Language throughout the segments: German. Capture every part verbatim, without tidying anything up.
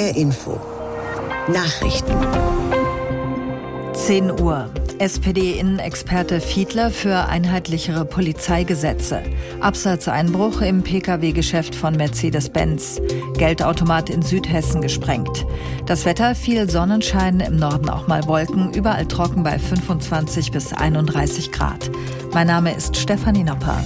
R Info Nachrichten. zehn Uhr. S P D-Innenexperte Fiedler für einheitlichere Polizeigesetze. Absatzeinbruch im Pkw-Geschäft von Mercedes-Benz. Geldautomat in Südhessen gesprengt. Das Wetter: viel Sonnenschein, im Norden auch mal Wolken, überall trocken bei fünfundzwanzig bis einunddreißig Grad. Mein Name ist Stefanie Nopper.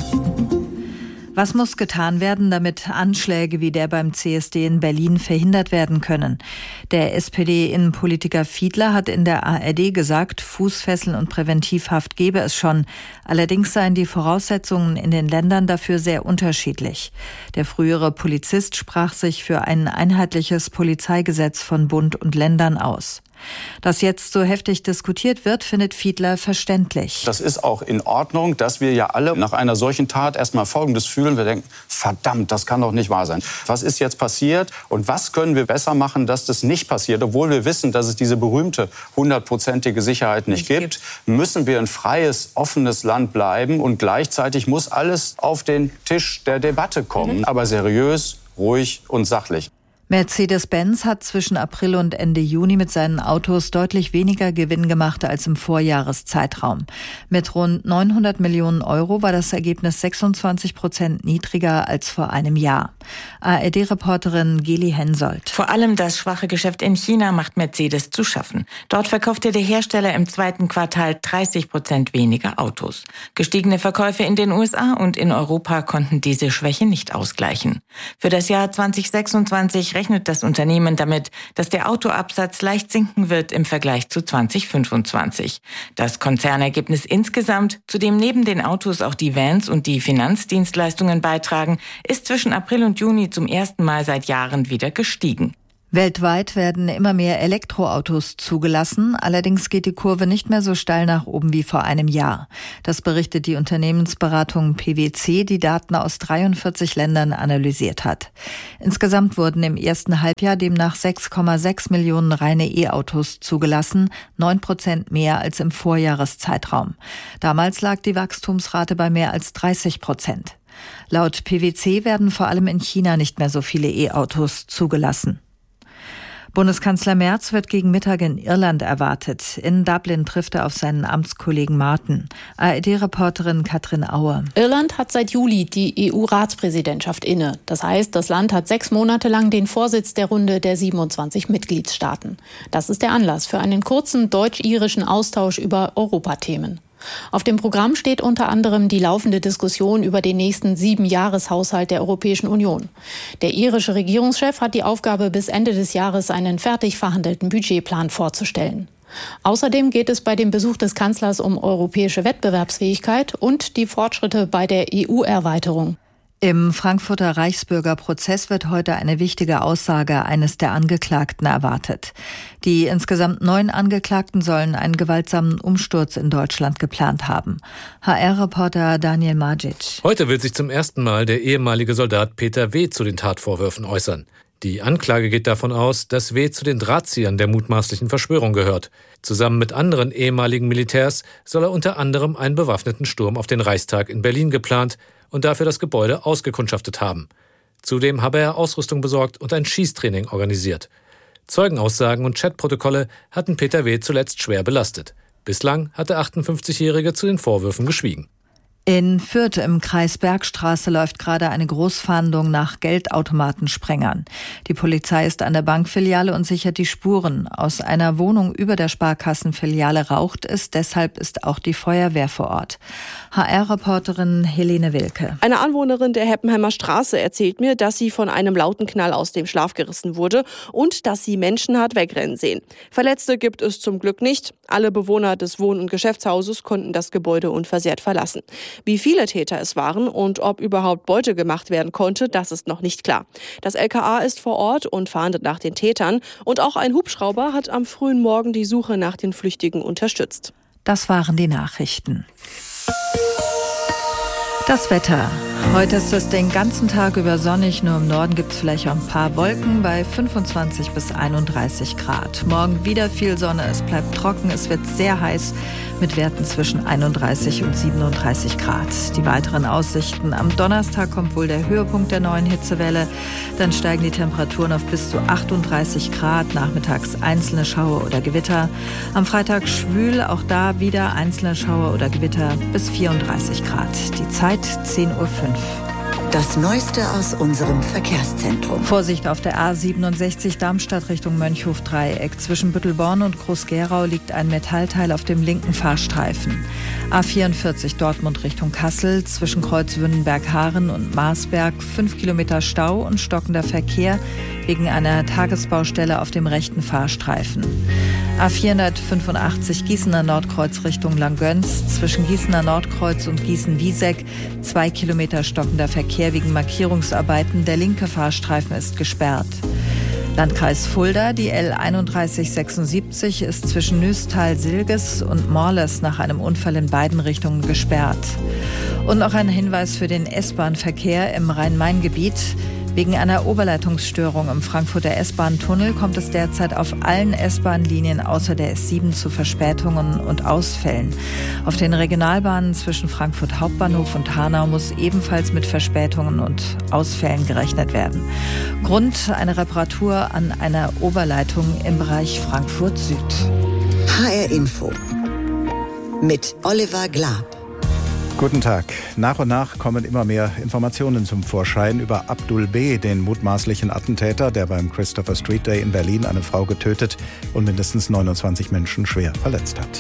Was muss getan werden, damit Anschläge wie der beim C S D in Berlin verhindert werden können? Der S P D-Innenpolitiker Fiedler hat in der A R D gesagt, Fußfesseln und Präventivhaft gebe es schon. Allerdings seien die Voraussetzungen in den Ländern dafür sehr unterschiedlich. Der frühere Polizist sprach sich für ein einheitliches Polizeigesetz von Bund und Ländern aus. Dass jetzt so heftig diskutiert wird, findet Fiedler verständlich. Das ist auch in Ordnung, dass wir ja alle nach einer solchen Tat erstmal Folgendes fühlen. Wir denken, verdammt, das kann doch nicht wahr sein. Was ist jetzt passiert und was können wir besser machen, dass das nicht passiert? Obwohl wir wissen, dass es diese berühmte hundertprozentige Sicherheit nicht, nicht gibt, gibt, müssen wir ein freies, offenes Land bleiben. Und gleichzeitig muss alles auf den Tisch der Debatte kommen. Mhm. Aber seriös, ruhig und sachlich. Mercedes-Benz hat zwischen April und Ende Juni mit seinen Autos deutlich weniger Gewinn gemacht als im Vorjahreszeitraum. Mit rund neunhundert Millionen Euro war das Ergebnis sechsundzwanzig Prozent niedriger als vor einem Jahr. A R D-Reporterin Geli Hensoldt. Vor allem das schwache Geschäft in China macht Mercedes zu schaffen. Dort verkaufte der Hersteller im zweiten Quartal dreißig Prozent weniger Autos. Gestiegene Verkäufe in den U S A und in Europa konnten diese Schwäche nicht ausgleichen. Für das Jahr zweitausendsechsundzwanzig rechnet das Unternehmen damit, dass der Autoabsatz leicht sinken wird im Vergleich zu zweitausendfünfundzwanzig. Das Konzernergebnis insgesamt, zu dem neben den Autos auch die Vans und die Finanzdienstleistungen beitragen, ist zwischen April und Juni zum ersten Mal seit Jahren wieder gestiegen. Weltweit werden immer mehr Elektroautos zugelassen. Allerdings geht die Kurve nicht mehr so steil nach oben wie vor einem Jahr. Das berichtet die Unternehmensberatung P W C, die Daten aus dreiundvierzig Ländern analysiert hat. Insgesamt wurden im ersten Halbjahr demnach sechs Komma sechs Millionen reine E-Autos zugelassen, neun Prozent mehr als im Vorjahreszeitraum. Damals lag die Wachstumsrate bei mehr als dreißig Prozent. Laut P W C werden vor allem in China nicht mehr so viele E-Autos zugelassen. Bundeskanzler Merz wird gegen Mittag in Irland erwartet. In Dublin trifft er auf seinen Amtskollegen Martin. A R D-Reporterin Katrin Auer. Irland hat seit Juli die E U-Ratspräsidentschaft inne. Das heißt, das Land hat sechs Monate lang den Vorsitz der Runde der siebenundzwanzig Mitgliedstaaten. Das ist der Anlass für einen kurzen deutsch-irischen Austausch über Europathemen. Auf dem Programm steht unter anderem die laufende Diskussion über den nächsten Siebenjahreshaushalt der Europäischen Union. Der irische Regierungschef hat die Aufgabe, bis Ende des Jahres einen fertig verhandelten Budgetplan vorzustellen. Außerdem geht es bei dem Besuch des Kanzlers um europäische Wettbewerbsfähigkeit und die Fortschritte bei der E U-Erweiterung. Im Frankfurter Reichsbürgerprozess wird heute eine wichtige Aussage eines der Angeklagten erwartet. Die insgesamt neun Angeklagten sollen einen gewaltsamen Umsturz in Deutschland geplant haben. H R-Reporter Daniel Majic. Heute wird sich zum ersten Mal der ehemalige Soldat Peter W. zu den Tatvorwürfen äußern. Die Anklage geht davon aus, dass W. zu den Drahtziehern der mutmaßlichen Verschwörung gehört. Zusammen mit anderen ehemaligen Militärs soll er unter anderem einen bewaffneten Sturm auf den Reichstag in Berlin geplant und dafür das Gebäude ausgekundschaftet haben. Zudem habe er Ausrüstung besorgt und ein Schießtraining organisiert. Zeugenaussagen und Chatprotokolle hatten Peter W. zuletzt schwer belastet. Bislang hat der achtundfünfzigjährige zu den Vorwürfen geschwiegen. In Fürth im Kreis Bergstraße läuft gerade eine Großfahndung nach Geldautomatensprengern. Die Polizei ist an der Bankfiliale und sichert die Spuren. Aus einer Wohnung über der Sparkassenfiliale raucht es, deshalb ist auch die Feuerwehr vor Ort. H R-Reporterin Helene Wilke. Eine Anwohnerin der Heppenheimer Straße erzählt mir, dass sie von einem lauten Knall aus dem Schlaf gerissen wurde und dass sie Menschen hat wegrennen sehen. Verletzte gibt es zum Glück nicht. Alle Bewohner des Wohn- und Geschäftshauses konnten das Gebäude unversehrt verlassen. Wie viele Täter es waren und ob überhaupt Beute gemacht werden konnte, das ist noch nicht klar. Das L K A ist vor Ort und fahndet nach den Tätern. Und auch ein Hubschrauber hat am frühen Morgen die Suche nach den Flüchtigen unterstützt. Das waren die Nachrichten. Das Wetter. Heute ist es den ganzen Tag über sonnig, nur im Norden gibt es vielleicht auch ein paar Wolken bei fünfundzwanzig bis einunddreißig Grad. Morgen wieder viel Sonne, es bleibt trocken, es wird sehr heiß mit Werten zwischen einunddreißig und siebenunddreißig Grad. Die weiteren Aussichten: am Donnerstag kommt wohl der Höhepunkt der neuen Hitzewelle, dann steigen die Temperaturen auf bis zu achtunddreißig Grad, nachmittags einzelne Schauer oder Gewitter. Am Freitag schwül, auch da wieder einzelne Schauer oder Gewitter bis vierunddreißig Grad. Die Zeit zehn Uhr fünf. Das Neueste aus unserem Verkehrszentrum. Vorsicht auf der A siebenundsechzig Darmstadt Richtung Mönchhof-Dreieck. Zwischen Büttelborn und Groß-Gerau liegt ein Metallteil auf dem linken Fahrstreifen. A vierundvierzig Dortmund Richtung Kassel. Zwischen Kreuz-Wünnenberg-Haaren und Marsberg fünf Kilometer Stau und stockender Verkehr wegen einer Tagesbaustelle auf dem rechten Fahrstreifen. A vierhundertfünfundachtzig Gießener Nordkreuz Richtung Langgöns. Zwischen Gießener Nordkreuz und Gießen-Wieseck zwei Kilometer stockender Verkehr wegen Markierungsarbeiten. Der linke Fahrstreifen ist gesperrt. Landkreis Fulda, die L einunddreißig sechsundsiebzig ist zwischen Nüstal-Silges und Morles nach einem Unfall in beiden Richtungen gesperrt. Und noch ein Hinweis für den S-Bahn-Verkehr im Rhein-Main-Gebiet. Wegen einer Oberleitungsstörung im Frankfurter S-Bahn-Tunnel kommt es derzeit auf allen S-Bahn-Linien außer der S sieben zu Verspätungen und Ausfällen. Auf den Regionalbahnen zwischen Frankfurt Hauptbahnhof und Hanau muss ebenfalls mit Verspätungen und Ausfällen gerechnet werden. Grund: eine Reparatur an einer Oberleitung im Bereich Frankfurt Süd. H R Info mit Oliver Glab. Guten Tag. Nach und nach kommen immer mehr Informationen zum Vorschein über Abdul B., den mutmaßlichen Attentäter, der beim Christopher Street Day in Berlin eine Frau getötet und mindestens neunundzwanzig Menschen schwer verletzt hat.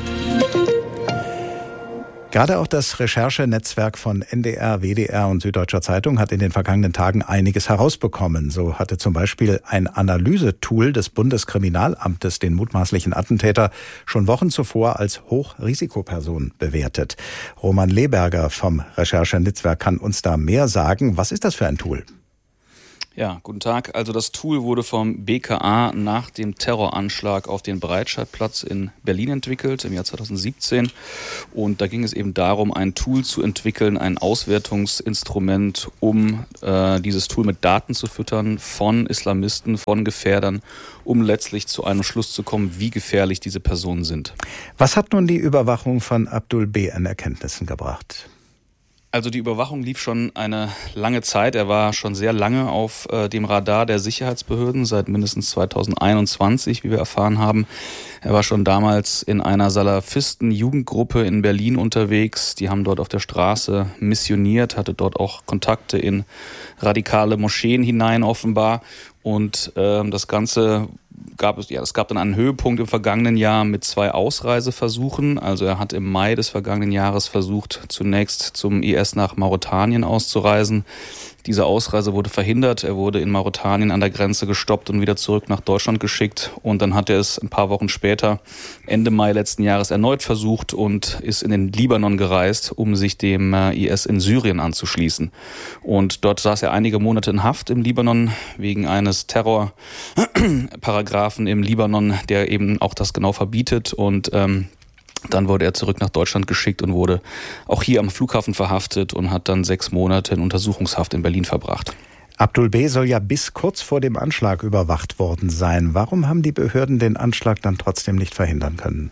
Gerade auch das Recherchenetzwerk von N D R, W D R und Süddeutscher Zeitung hat in den vergangenen Tagen einiges herausbekommen. So hatte zum Beispiel ein Analysetool des Bundeskriminalamtes den mutmaßlichen Attentäter schon Wochen zuvor als Hochrisikoperson bewertet. Roman Leberger vom Recherchenetzwerk kann uns da mehr sagen. Was ist das für ein Tool? Ja, guten Tag. Also das Tool wurde vom B K A nach dem Terroranschlag auf den Breitscheidplatz in Berlin entwickelt im Jahr zweitausendsiebzehn. Und da ging es eben darum, ein Tool zu entwickeln, ein Auswertungsinstrument, um äh, dieses Tool mit Daten zu füttern von Islamisten, von Gefährdern, um letztlich zu einem Schluss zu kommen, wie gefährlich diese Personen sind. Was hat nun die Überwachung von Abdul B. an Erkenntnissen gebracht? Also die Überwachung lief schon eine lange Zeit. Er war schon sehr lange auf äh, dem Radar der Sicherheitsbehörden, seit mindestens zweitausendeinundzwanzig, wie wir erfahren haben. Er war schon damals in einer Salafisten-Jugendgruppe in Berlin unterwegs. Die haben dort auf der Straße missioniert, hatte dort auch Kontakte in radikale Moscheen hinein offenbar. Und äh, das Ganze gab es, ja, es gab dann einen Höhepunkt im vergangenen Jahr mit zwei Ausreiseversuchen. Also er hat im Mai des vergangenen Jahres versucht, zunächst zum I S nach Mauretanien auszureisen. Diese Ausreise wurde verhindert. Er wurde in Mauretanien an der Grenze gestoppt und wieder zurück nach Deutschland geschickt. Und dann hat er es ein paar Wochen später, Ende Mai letzten Jahres, erneut versucht und ist in den Libanon gereist, um sich dem I S in Syrien anzuschließen. Und dort saß er einige Monate in Haft im Libanon wegen eines Terrorparagraphen im Libanon, der eben auch das genau verbietet. Und ähm, Dann wurde er zurück nach Deutschland geschickt und wurde auch hier am Flughafen verhaftet und hat dann sechs Monate in Untersuchungshaft in Berlin verbracht. Abdul B. soll ja bis kurz vor dem Anschlag überwacht worden sein. Warum haben die Behörden den Anschlag dann trotzdem nicht verhindern können?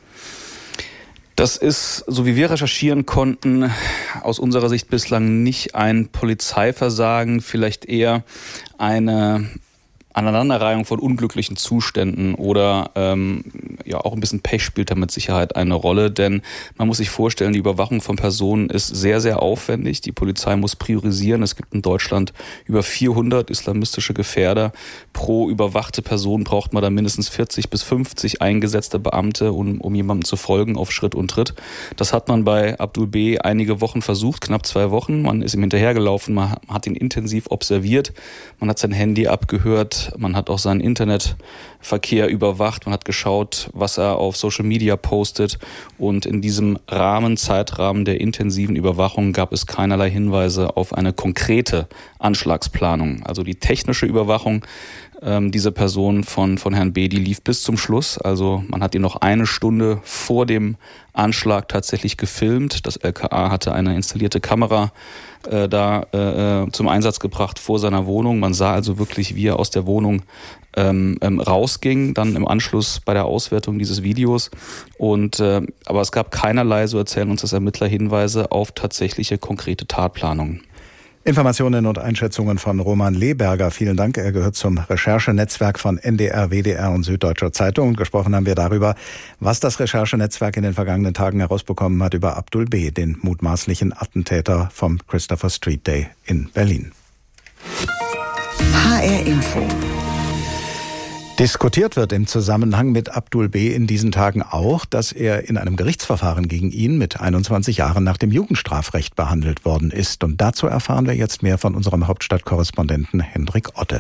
Das ist, so wie wir recherchieren konnten, aus unserer Sicht bislang nicht ein Polizeiversagen, vielleicht eher eine Aneinanderreihung von unglücklichen Zuständen oder ähm, ja auch ein bisschen Pech spielt da mit Sicherheit eine Rolle, denn man muss sich vorstellen, die Überwachung von Personen ist sehr, sehr aufwendig. Die Polizei muss priorisieren. Es gibt in Deutschland über vierhundert islamistische Gefährder. Pro überwachte Person braucht man da mindestens vierzig bis fünfzig eingesetzte Beamte, um, um jemandem zu folgen auf Schritt und Tritt. Das hat man bei Abdul B. einige Wochen versucht, knapp zwei Wochen. Man ist ihm hinterhergelaufen, man hat ihn intensiv observiert, man hat sein Handy abgehört, man hat auch seinen Internetverkehr überwacht, man hat geschaut, was er auf Social Media postet, und in diesem Rahmen, Zeitrahmen der intensiven Überwachung gab es keinerlei Hinweise auf eine konkrete Anschlagsplanung. Also die technische Überwachung ähm, dieser Person von, von Herrn B., die lief bis zum Schluss. Also man hat ihn noch eine Stunde vor dem Anschlag tatsächlich gefilmt. Das L K A hatte eine installierte Kamera äh, da äh, zum Einsatz gebracht vor seiner Wohnung. Man sah also wirklich, wie er aus der Wohnung ähm, ähm, rausging, dann im Anschluss bei der Auswertung dieses Videos. Und äh, aber es gab keinerlei, so erzählen uns das Ermittler, Hinweise auf tatsächliche konkrete Tatplanungen. Informationen und Einschätzungen von Roman Lehberger. Vielen Dank. Er gehört zum Recherchenetzwerk von N D R, W D R und Süddeutscher Zeitung. Und gesprochen haben wir darüber, was das Recherchenetzwerk in den vergangenen Tagen herausbekommen hat über Abdul B., den mutmaßlichen Attentäter vom Christopher Street Day in Berlin. H R Info. Diskutiert wird im Zusammenhang mit Abdul B. in diesen Tagen auch, dass er in einem Gerichtsverfahren gegen ihn mit einundzwanzig Jahren nach dem Jugendstrafrecht behandelt worden ist. Und dazu erfahren wir jetzt mehr von unserem Hauptstadtkorrespondenten Hendrik Otte.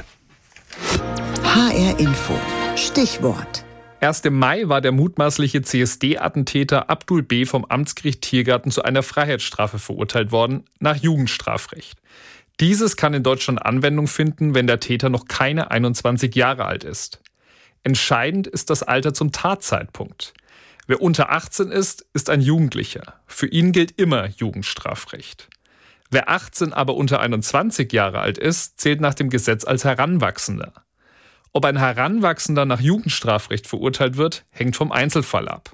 H R Info. Stichwort. Erst im Mai war der mutmaßliche C S D-Attentäter Abdul B. vom Amtsgericht Tiergarten zu einer Freiheitsstrafe verurteilt worden, nach Jugendstrafrecht. Dieses kann in Deutschland Anwendung finden, wenn der Täter noch keine einundzwanzig Jahre alt ist. Entscheidend ist das Alter zum Tatzeitpunkt. Wer unter achtzehn ist, ist ein Jugendlicher. Für ihn gilt immer Jugendstrafrecht. Wer achtzehn, aber unter einundzwanzig Jahre alt ist, zählt nach dem Gesetz als Heranwachsender. Ob ein Heranwachsender nach Jugendstrafrecht verurteilt wird, hängt vom Einzelfall ab.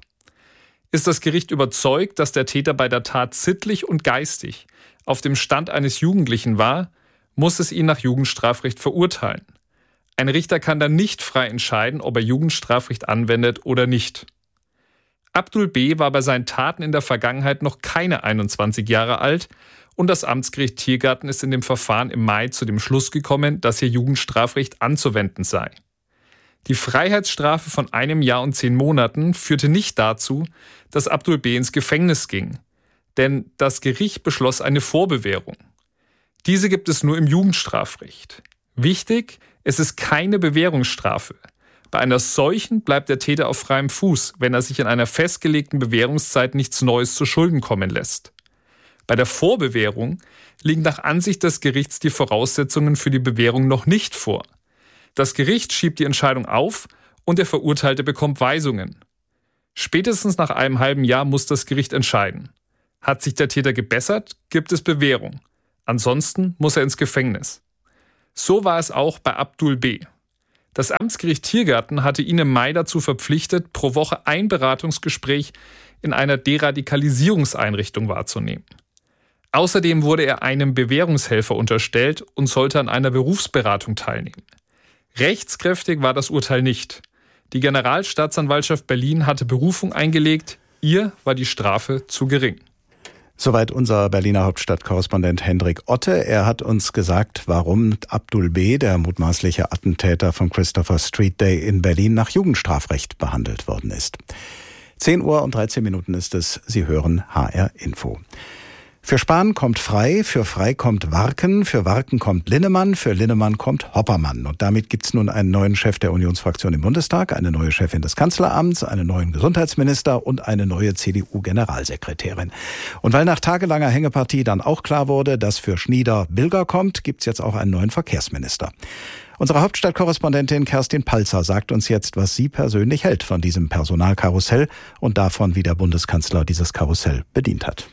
Ist das Gericht überzeugt, dass der Täter bei der Tat sittlich und geistig auf dem Stand eines Jugendlichen war, muss es ihn nach Jugendstrafrecht verurteilen. Ein Richter kann dann nicht frei entscheiden, ob er Jugendstrafrecht anwendet oder nicht. Abdul B. war bei seinen Taten in der Vergangenheit noch keine einundzwanzig Jahre alt und das Amtsgericht Tiergarten ist in dem Verfahren im Mai zu dem Schluss gekommen, dass hier Jugendstrafrecht anzuwenden sei. Die Freiheitsstrafe von einem Jahr und zehn Monaten führte nicht dazu, dass Abdul B. ins Gefängnis ging, denn das Gericht beschloss eine Vorbewährung. Diese gibt es nur im Jugendstrafrecht. Wichtig, es ist keine Bewährungsstrafe. Bei einer solchen bleibt der Täter auf freiem Fuß, wenn er sich in einer festgelegten Bewährungszeit nichts Neues zu Schulden kommen lässt. Bei der Vorbewährung liegen nach Ansicht des Gerichts die Voraussetzungen für die Bewährung noch nicht vor. Das Gericht schiebt die Entscheidung auf und der Verurteilte bekommt Weisungen. Spätestens nach einem halben Jahr muss das Gericht entscheiden. Hat sich der Täter gebessert, gibt es Bewährung. Ansonsten muss er ins Gefängnis. So war es auch bei Abdul B. Das Amtsgericht Tiergarten hatte ihn im Mai dazu verpflichtet, pro Woche ein Beratungsgespräch in einer Deradikalisierungseinrichtung wahrzunehmen. Außerdem wurde er einem Bewährungshelfer unterstellt und sollte an einer Berufsberatung teilnehmen. Rechtskräftig war das Urteil nicht. Die Generalstaatsanwaltschaft Berlin hatte Berufung eingelegt, ihr war die Strafe zu gering. Soweit unser Berliner Hauptstadtkorrespondent Hendrik Otte. Er hat uns gesagt, warum Abdul B., der mutmaßliche Attentäter vom Christopher Street Day in Berlin, nach Jugendstrafrecht behandelt worden ist. zehn Uhr und dreizehn Minuten ist es. Sie hören H R Info. Für Spahn kommt Frei, für Frei kommt Warken, für Warken kommt Linnemann, für Linnemann kommt Hoppermann. Und damit gibt's nun einen neuen Chef der Unionsfraktion im Bundestag, eine neue Chefin des Kanzleramts, einen neuen Gesundheitsminister und eine neue C D U-Generalsekretärin. Und weil nach tagelanger Hängepartie dann auch klar wurde, dass für Schnieder Bilger kommt, gibt's jetzt auch einen neuen Verkehrsminister. Unsere Hauptstadtkorrespondentin Kerstin Palzer sagt uns jetzt, was sie persönlich hält von diesem Personalkarussell und davon, wie der Bundeskanzler dieses Karussell bedient hat.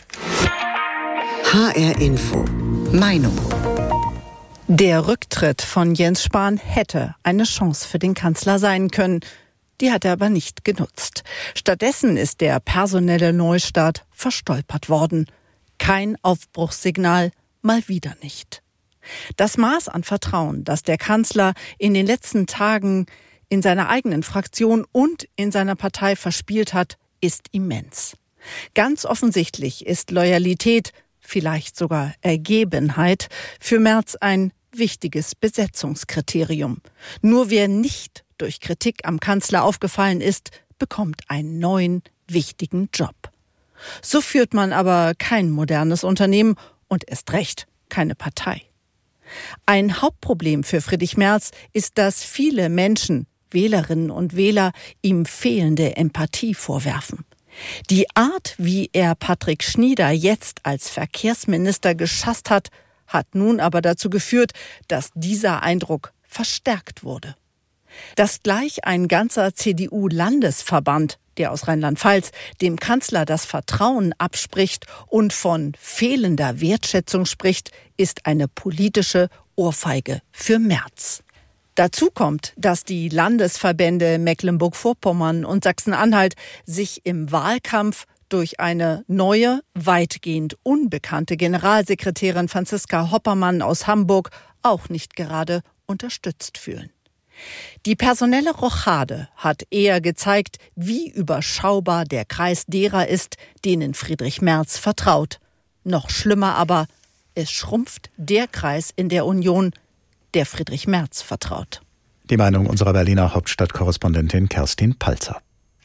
H R Info. Meinung. Der Rücktritt von Jens Spahn hätte eine Chance für den Kanzler sein können. Die hat er aber nicht genutzt. Stattdessen ist der personelle Neustart verstolpert worden. Kein Aufbruchssignal, mal wieder nicht. Das Maß an Vertrauen, das der Kanzler in den letzten Tagen in seiner eigenen Fraktion und in seiner Partei verspielt hat, ist immens. Ganz offensichtlich ist Loyalität, vielleicht sogar Ergebenheit, für Merz ein wichtiges Besetzungskriterium. Nur wer nicht durch Kritik am Kanzler aufgefallen ist, bekommt einen neuen, wichtigen Job. So führt man aber kein modernes Unternehmen und erst recht keine Partei. Ein Hauptproblem für Friedrich Merz ist, dass viele Menschen, Wählerinnen und Wähler, ihm fehlende Empathie vorwerfen. Die Art, wie er Patrick Schnieder jetzt als Verkehrsminister geschasst hat, hat nun aber dazu geführt, dass dieser Eindruck verstärkt wurde. Dass gleich ein ganzer C D U-Landesverband, der aus Rheinland-Pfalz, dem Kanzler das Vertrauen abspricht und von fehlender Wertschätzung spricht, ist eine politische Ohrfeige für Merz. Dazu kommt, dass die Landesverbände Mecklenburg-Vorpommern und Sachsen-Anhalt sich im Wahlkampf durch eine neue, weitgehend unbekannte Generalsekretärin Franziska Hoppermann aus Hamburg auch nicht gerade unterstützt fühlen. Die personelle Rochade hat eher gezeigt, wie überschaubar der Kreis derer ist, denen Friedrich Merz vertraut. Noch schlimmer aber, es schrumpft der Kreis in der Union, der Friedrich Merz vertraut. Die Meinung unserer Berliner Hauptstadtkorrespondentin Kerstin Palzer.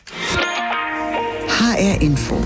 H R Info.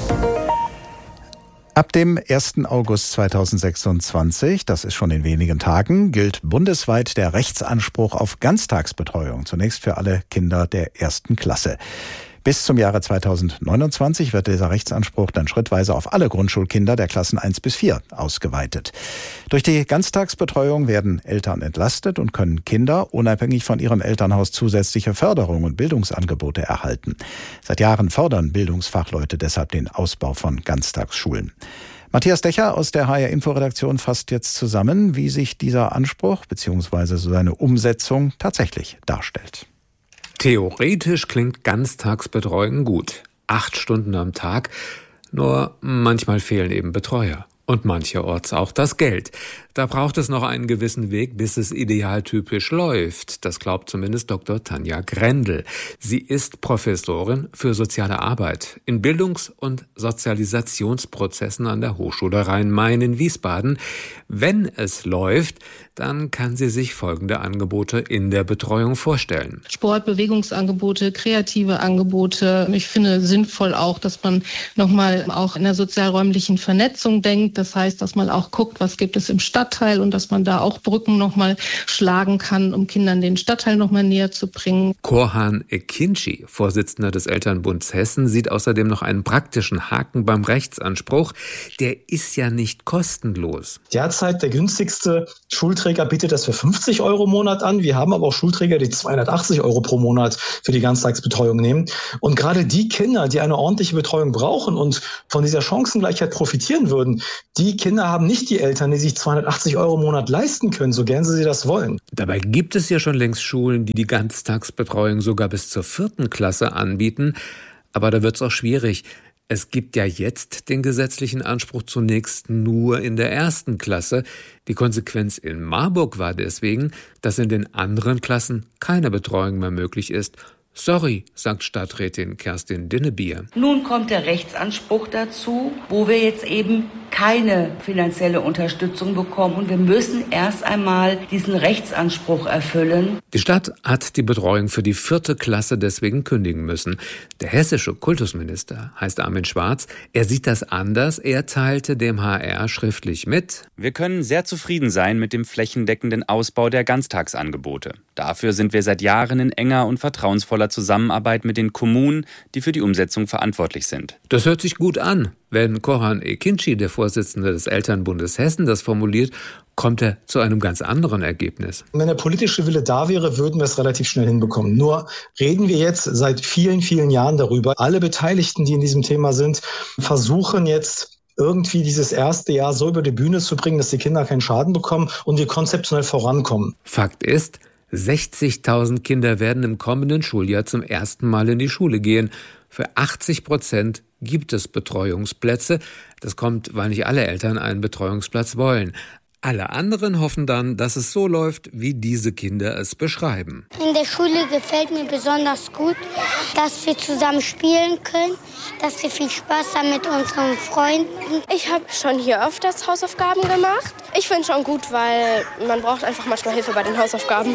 Ab dem ersten August zweitausendsechsundzwanzig, das ist schon in wenigen Tagen, gilt bundesweit der Rechtsanspruch auf Ganztagsbetreuung, zunächst für alle Kinder der ersten Klasse. Bis zum Jahre zweitausendneunundzwanzig wird dieser Rechtsanspruch dann schrittweise auf alle Grundschulkinder der Klassen eins bis vier ausgeweitet. Durch die Ganztagsbetreuung werden Eltern entlastet und können Kinder unabhängig von ihrem Elternhaus zusätzliche Förderung und Bildungsangebote erhalten. Seit Jahren fördern Bildungsfachleute deshalb den Ausbau von Ganztagsschulen. Matthias Decher aus der H R-Info-Redaktion fasst jetzt zusammen, wie sich dieser Anspruch bzw. seine Umsetzung tatsächlich darstellt. Theoretisch klingt Ganztagsbetreuung gut. Acht Stunden am Tag. Nur manchmal fehlen eben Betreuer. Und mancherorts auch das Geld. Da braucht es noch einen gewissen Weg, bis es idealtypisch läuft. Das glaubt zumindest Doktor Tanja Grendel. Sie ist Professorin für soziale Arbeit in Bildungs- und Sozialisationsprozessen an der Hochschule Rhein-Main in Wiesbaden. Wenn es läuft, dann kann sie sich folgende Angebote in der Betreuung vorstellen. Sport, Bewegungsangebote, kreative Angebote. Ich finde sinnvoll auch, dass man nochmal auch in der sozialräumlichen Vernetzung denkt. Das heißt, dass man auch guckt, was gibt es im Stadtteil und dass man da auch Brücken nochmal schlagen kann, um Kindern den Stadtteil nochmal näher zu bringen. Korhan Ekinci, Vorsitzender des Elternbunds Hessen, sieht außerdem noch einen praktischen Haken beim Rechtsanspruch. Der ist ja nicht kostenlos. Derzeit der günstigste Schulträger bietet das für fünfzig Euro im Monat an. Wir haben aber auch Schulträger, die zweihundertachtzig Euro pro Monat für die Ganztagsbetreuung nehmen. Und gerade die Kinder, die eine ordentliche Betreuung brauchen und von dieser Chancengleichheit profitieren würden, die Kinder haben nicht die Eltern, die sich zweihundertachtzig Euro im Monat leisten können, so gern sie das wollen. Dabei gibt es ja schon längst Schulen, die die Ganztagsbetreuung sogar bis zur vierten Klasse anbieten. Aber da wird es auch schwierig. Es gibt ja jetzt den gesetzlichen Anspruch zunächst nur in der ersten Klasse. Die Konsequenz in Marburg war deswegen, dass in den anderen Klassen keine Betreuung mehr möglich ist. Sorry, sagt Stadträtin Kerstin Dinnebier. Nun kommt der Rechtsanspruch dazu, wo wir jetzt eben keine finanzielle Unterstützung bekommen. Und wir müssen erst einmal diesen Rechtsanspruch erfüllen. Die Stadt hat die Betreuung für die vierte Klasse deswegen kündigen müssen. Der hessische Kultusminister heißt Armin Schwarz. Er sieht das anders. Er teilte dem H R schriftlich mit: Wir können sehr zufrieden sein mit dem flächendeckenden Ausbau der Ganztagsangebote. Dafür sind wir seit Jahren in enger und vertrauensvoller Zusammenarbeit mit den Kommunen, die für die Umsetzung verantwortlich sind. Das hört sich gut an. Wenn Korhan Ekinci, der Vorsitzende des Elternbundes Hessen, das formuliert, kommt er zu einem ganz anderen Ergebnis. Wenn der politische Wille da wäre, würden wir es relativ schnell hinbekommen. Nur reden wir jetzt seit vielen, vielen Jahren darüber. Alle Beteiligten, die in diesem Thema sind, versuchen jetzt irgendwie dieses erste Jahr so über die Bühne zu bringen, dass die Kinder keinen Schaden bekommen und wir konzeptionell vorankommen. Fakt ist, sechzigtausend Kinder werden im kommenden Schuljahr zum ersten Mal in die Schule gehen. Für achtzig Prozent gibt es Betreuungsplätze. Das kommt, weil nicht alle Eltern einen Betreuungsplatz wollen. Alle anderen hoffen dann, dass es so läuft, wie diese Kinder es beschreiben. In der Schule gefällt mir besonders gut, dass wir zusammen spielen können, dass wir viel Spaß haben mit unseren Freunden. Ich habe schon hier öfters Hausaufgaben gemacht. Ich finde es schon gut, weil man braucht einfach manchmal Hilfe bei den Hausaufgaben.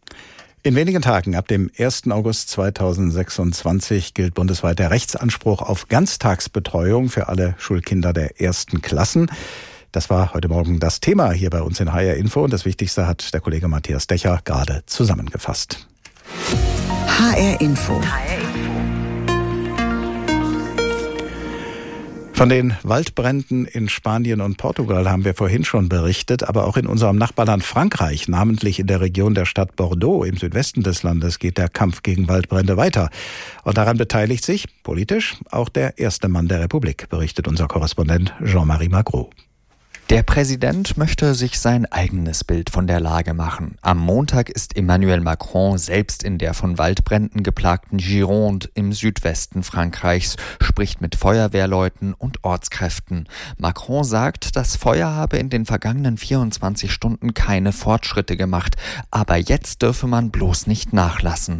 In wenigen Tagen, ab dem ersten August zweitausendsechsundzwanzig, gilt bundesweit der Rechtsanspruch auf Ganztagsbetreuung für alle Schulkinder der ersten Klassen. Das war heute Morgen das Thema hier bei uns in H R Info und das Wichtigste hat der Kollege Matthias Decher gerade zusammengefasst. H R Info. Von den Waldbränden in Spanien und Portugal haben wir vorhin schon berichtet, aber auch in unserem Nachbarland Frankreich, namentlich in der Region der Stadt Bordeaux im Südwesten des Landes, geht der Kampf gegen Waldbrände weiter. Und daran beteiligt sich, politisch, auch der erste Mann der Republik, berichtet unser Korrespondent Jean-Marie Magro. Der Präsident möchte sich sein eigenes Bild von der Lage machen. Am Montag ist Emmanuel Macron selbst in der von Waldbränden geplagten Gironde im Südwesten Frankreichs, spricht mit Feuerwehrleuten und Ortskräften. Macron sagt, das Feuer habe in den vergangenen vierundzwanzig Stunden keine Fortschritte gemacht, aber jetzt dürfe man bloß nicht nachlassen.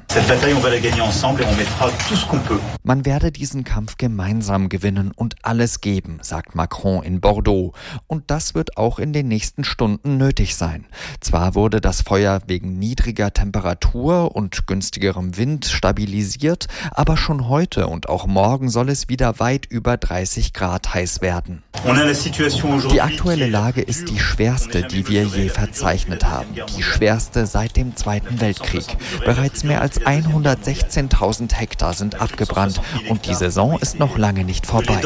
Man werde diesen Kampf gemeinsam gewinnen und alles geben, sagt Macron in Bordeaux. Und das wird auch in den nächsten Stunden nötig sein. Zwar wurde das Feuer wegen niedriger Temperatur und günstigerem Wind stabilisiert, aber schon heute und auch morgen soll es wieder weit über dreißig Grad heiß werden. Die aktuelle Lage ist die schwerste, die wir je verzeichnet haben. Die schwerste seit dem Zweiten Weltkrieg. Bereits mehr als hundertsechzehntausend Hektar sind abgebrannt und die Saison ist noch lange nicht vorbei.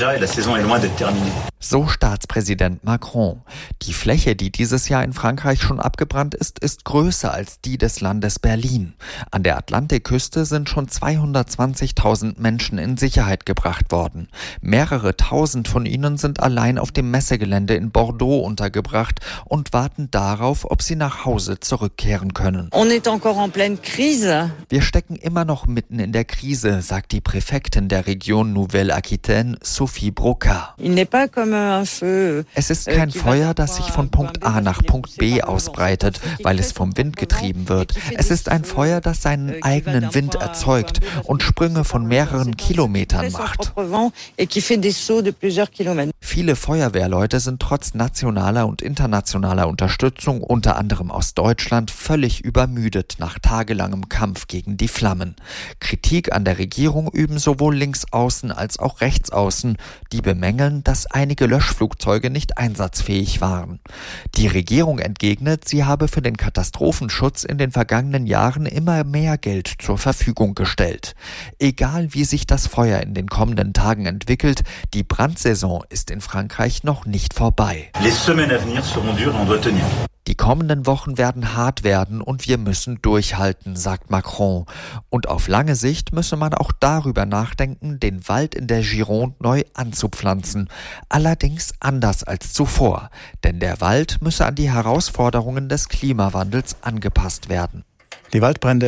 So Staatspräsident Macron. Die Fläche, die dieses Jahr in Frankreich schon abgebrannt ist, ist größer als die des Landes Berlin. An der Atlantikküste sind schon zweihundertzwanzigtausend Menschen in Sicherheit gebracht worden. Mehrere tausend von ihnen sind allein auf dem Messegelände in Bordeaux untergebracht und warten darauf, ob sie nach Hause zurückkehren können. Wir stecken immer noch mitten in der Krise, sagt die Präfektin der Region Nouvelle-Aquitaine, Sophie Brocard. Es ist kein Feuer, das sich von Punkt A nach Punkt B ausbreitet, weil es vom Wind getrieben wird. Es ist ein Feuer, das seinen eigenen Wind erzeugt und Sprünge von mehreren Kilometern macht. Viele Feuerwehrleute sind trotz nationaler und internationaler Unterstützung, unter anderem aus Deutschland, völlig übermüdet nach tagelangem Kampf gegen die Flammen. Kritik an der Regierung üben sowohl Linksaußen als auch Rechtsaußen, die bemängeln, dass einige Löschflugzeuge nicht einsatzfähig waren. Die Regierung entgegnet, sie habe für den Katastrophenschutz in den vergangenen Jahren immer mehr Geld zur Verfügung gestellt. Egal wie sich das Feuer in den kommenden Tagen entwickelt, die Brandsaison ist in Frankreich noch nicht vorbei. Die kommenden Wochen werden hart werden und wir müssen durchhalten, sagt Macron. Und auf lange Sicht müsse man auch darüber nachdenken, den Wald in der Gironde neu anzupflanzen. Allerdings anders als zuvor, denn der Wald müsse an die Herausforderungen des Klimawandels angepasst werden. Die Waldbrände